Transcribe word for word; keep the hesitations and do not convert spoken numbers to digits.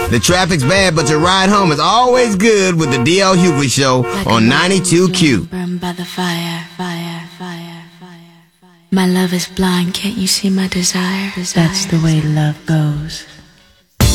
The traffic's bad, but your ride home is always good with the D L Hughley Show on ninety-two Q. Burned by the fire, fire, fire, fire, fire. My love is blind, can't you see my desire? desire. That's the way love goes.